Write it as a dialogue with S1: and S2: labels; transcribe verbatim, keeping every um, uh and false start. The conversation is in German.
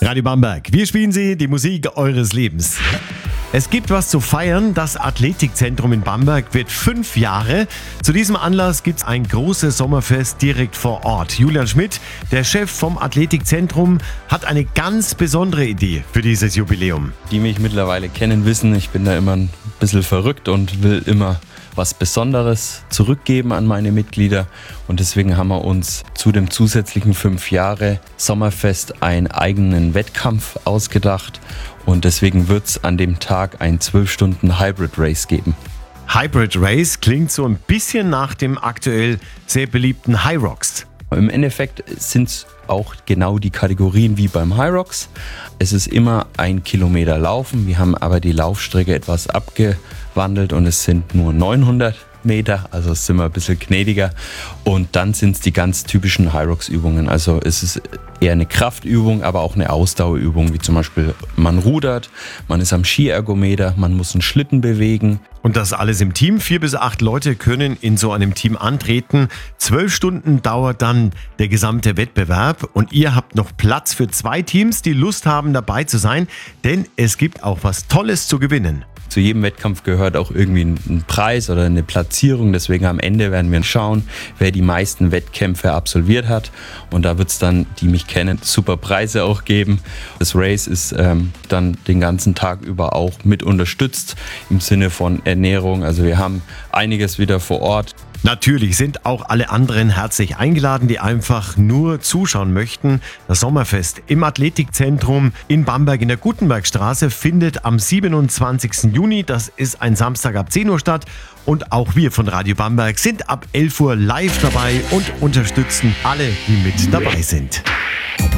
S1: Radio Bamberg, wir spielen sie, die Musik eures Lebens. Es gibt was zu feiern. Das Athletikzentrum in Bamberg wird fünf Jahre. Zu diesem Anlass gibt es ein großes Sommerfest direkt vor Ort. Julian Schmidt, der Chef vom Athletikzentrum, hat eine ganz besondere Idee für dieses Jubiläum.
S2: Die mich mittlerweile kennen, wissen, ich bin da immer ein bisschen verrückt und will immer was Besonderes zurückgeben an meine Mitglieder. Und deswegen haben wir uns zu dem zusätzlichen fünf Jahre Sommerfest einen eigenen Wettkampf ausgedacht. Und deswegen wird es an dem Tag ein zwölf Stunden Hybrid Race geben.
S1: Hybrid Race klingt so ein bisschen nach dem aktuell sehr beliebten High Rocks.
S2: Im Endeffekt sind es auch genau die Kategorien wie beim High Rocks. Es ist immer ein Kilometer Laufen. Wir haben aber die Laufstrecke etwas abgewandelt und es sind nur neunhundert Meter, also sind wir ein bisschen gnädiger. Und dann sind es die ganz typischen High Rocks Übungen. Also es ist eher eine Kraftübung, aber auch eine Ausdauerübung, wie zum Beispiel man rudert, man ist am Skiergometer, man muss einen Schlitten bewegen.
S1: Und das alles im Team. Vier bis acht Leute können in so einem Team antreten. Zwölf Stunden dauert dann der gesamte Wettbewerb. Und ihr habt noch Platz für zwei Teams, die Lust haben, dabei zu sein. Denn es gibt auch was Tolles zu gewinnen.
S2: Zu jedem Wettkampf gehört auch irgendwie ein Preis oder eine Platzierung. Deswegen am Ende werden wir schauen, wer die meisten Wettkämpfe absolviert hat. Und da wird es dann, die mich kennen, super Preise auch geben. Das Race ist ähm, dann den ganzen Tag über auch mit unterstützt im Sinne von Ernährung. Also wir haben einiges wieder vor Ort.
S1: Natürlich sind auch alle anderen herzlich eingeladen, die einfach nur zuschauen möchten. Das Sommerfest im Athletikzentrum in Bamberg in der Gutenbergstraße findet am siebenundzwanzigsten Juni, das ist ein Samstag ab zehn Uhr statt. Und auch wir von Radio Bamberg sind ab elf Uhr live dabei und unterstützen alle, die mit dabei sind.